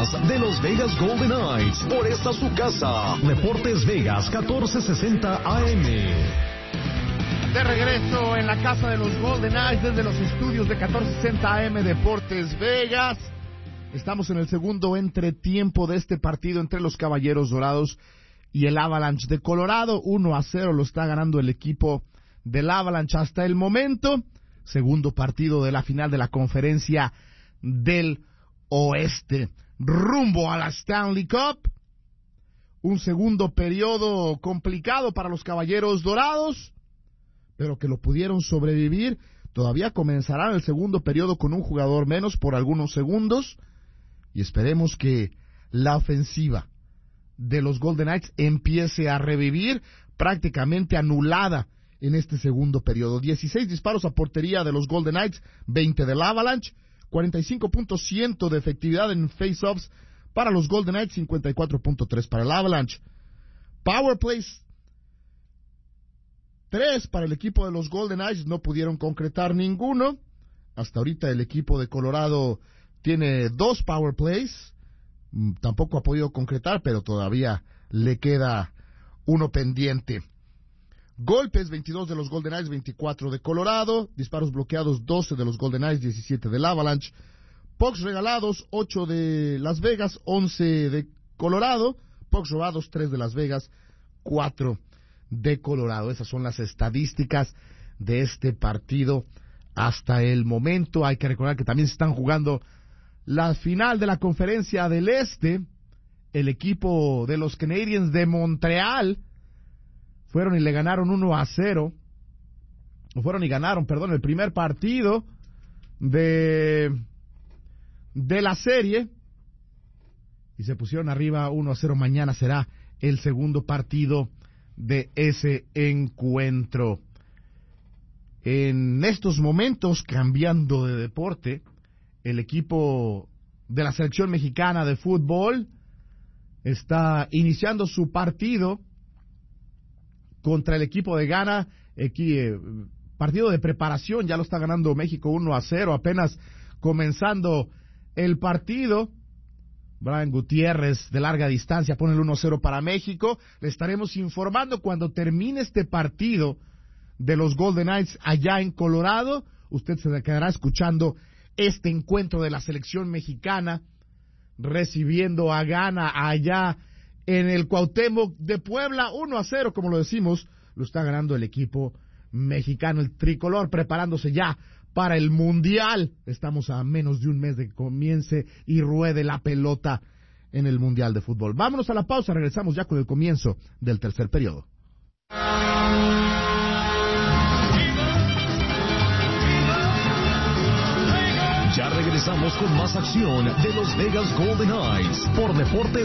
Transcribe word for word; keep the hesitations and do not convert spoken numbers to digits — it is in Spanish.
más de los Vegas Golden Knights por esta su casa. Deportes Vegas catorce sesenta A M. De regreso en la casa de los Golden Knights desde los estudios de catorce sesenta A M Deportes Vegas. Estamos en el segundo entretiempo de este partido entre los Caballeros Dorados y el Avalanche de Colorado. uno a cero lo está ganando el equipo del Avalanche hasta el momento. Segundo partido de la final de la Conferencia del Oeste. Rumbo a la Stanley Cup. Un segundo periodo complicado para los Caballeros Dorados, pero que lo pudieron sobrevivir. Todavía comenzarán el segundo periodo con un jugador menos por algunos segundos. Y esperemos que la ofensiva de los Golden Knights empiece a revivir, prácticamente anulada en este segundo periodo. dieciséis disparos a portería de los Golden Knights, veinte del Avalanche, cuarenta y cinco punto cien de efectividad en face-offs para los Golden Knights, cincuenta y cuatro punto tres para el Avalanche. Power plays, tres para el equipo de los Golden Knights, no pudieron concretar ninguno. Hasta ahorita el equipo de Colorado tiene dos power plays, tampoco ha podido concretar, pero todavía le queda uno pendiente. Golpes, veintidós de los Golden Knights, veinticuatro de Colorado. Disparos bloqueados, doce de los Golden Knights, diecisiete del Avalanche. Pucks regalados, ocho de Las Vegas, once de Colorado. Pucks robados, tres de Las Vegas, cuatro de Colorado. Esas son las estadísticas de este partido hasta el momento. Hay que recordar que también se están jugando la final de la Conferencia del Este. El equipo de los Canadiens de Montreal fueron y le ganaron uno a cero. O fueron y ganaron, perdón, el primer partido de, de la serie. Y se pusieron arriba uno a cero. Mañana será el segundo partido de ese encuentro. En estos momentos, cambiando de deporte, el equipo de la selección mexicana de fútbol está iniciando su partido contra el equipo de Ghana. Aquí, eh, partido de preparación, ya lo está ganando México uno a cero, apenas comenzando el partido. Brian Gutiérrez de larga distancia pone el uno a cero para México. Le estaremos informando cuando termine este partido de los Golden Knights allá en Colorado. Usted se quedará escuchando este encuentro de la selección mexicana recibiendo a Ghana allá en el Cuauhtémoc de Puebla. uno a cero, como lo decimos, lo está ganando el equipo mexicano, el tricolor, preparándose ya para el Mundial. Estamos a menos de un mes de que comience y ruede la pelota en el Mundial de Fútbol. Vámonos a la pausa, regresamos ya con el comienzo del tercer periodo. Ya regresamos con más acción de los Vegas Golden Knights por Deportes